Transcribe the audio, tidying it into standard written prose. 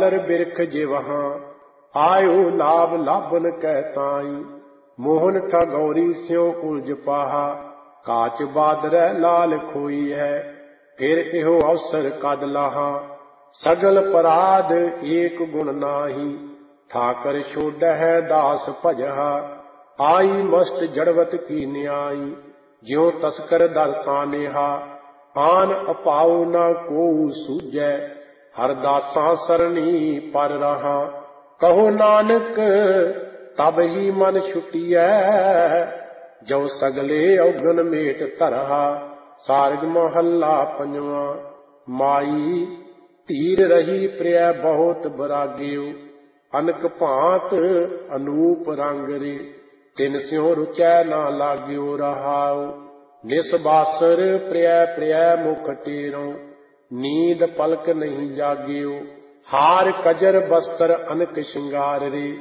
आलर बिरख जिवहां, आयो लाभ लाभन कह ताई। मोहन ठगौरी स्यों उलझ पाहा, काच बादरै लाल खोई है। फिर इहो अवसर कद लाहा, सगल पराध एक गुण नाही। ठाकर छोड़ह दास भजहा, आई मस्त जड़वत की न्याई। ज्यों तस्कर दरसानेहा, आन अपाऊ न को सूझै। हरदासा सरणी पर रहा, कहो नानक तब ही मन छुटियै। जो सगले अवगन मेट तरहा, सारग महला पंजवा। माई धीर रही प्रिय बहुत बराग्यो, अनक भांत अनूप रंग रे। तिन स्यों रुचै ना लाग्यो रहाओ, निसबासर प्रिय प्रिय मुख टेरों। नींद पलक नहीं जाग्यो, हार कजर बस्तर अनक श्रृंगार रे।